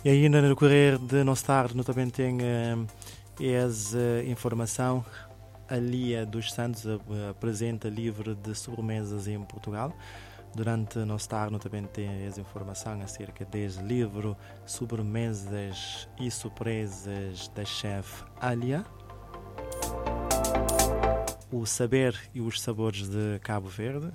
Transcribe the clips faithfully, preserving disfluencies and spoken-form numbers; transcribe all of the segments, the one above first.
E ainda no decorrer de nossa tarde, nós também tem uh, essa informação. A Lia dos Santos uh, apresenta livro de sobremesas em Portugal. Durante a nossa tarde, nós também tem essa informação acerca desse livro Sobremesas e Surpresas da chefe Alia. O saber e os sabores de Cabo Verde.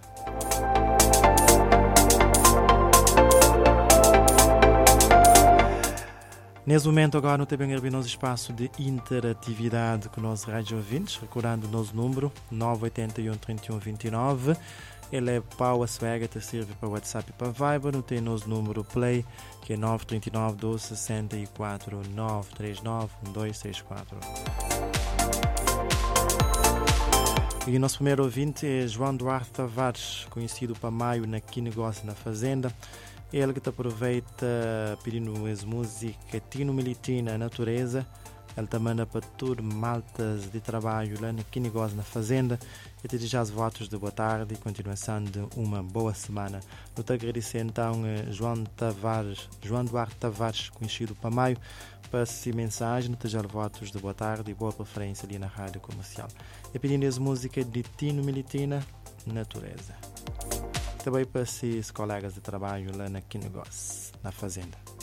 Nesse momento, agora, não também abrir nosso espaço de interatividade com nossos rádio ouvintes, recordando o nosso número nove oito um, três um dois nove. Ele é para o Swag, te serve para WhatsApp e para Viber. Não tem nosso número Play, que é nove três nove, doze, sessenta e quatro, nove três nove, dois seis quatro. E o nosso primeiro ouvinte é João Duarte Tavares, conhecido para Maio na Que Negócio na Fazenda. Ele que te aproveita pedindo as músicas Tino Militina Natureza. Ele também manda para tudo maltas de trabalho lá na Que Negócio na Fazenda. E te desejo os votos de boa tarde e continuação de uma boa semana. Eu te agradecer então João Tavares, João Duarte Tavares, conhecido para Maio, para essa mensagem. Te desejo votos de boa tarde e boa preferência ali na rádio comercial. E pedindo as músicas de Tino Militina Natureza. Também para esses colegas de trabalho lá na Que Negócio na Fazenda.